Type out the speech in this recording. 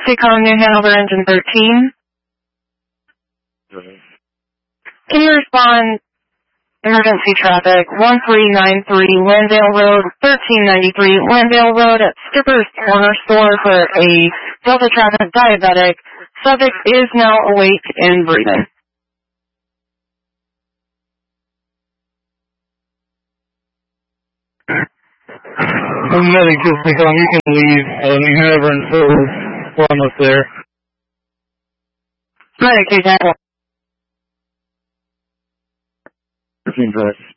Seacom New Hanover engine 13. Can you respond? Emergency traffic, 1393 Landale Road, 1393 Landale Road at Skipper's Corner Store for a Delta Traffic diabetic. Subject is now awake and breathing. Medic to Seacom, you can leave New Hanover and we're almost there. Medic, 210.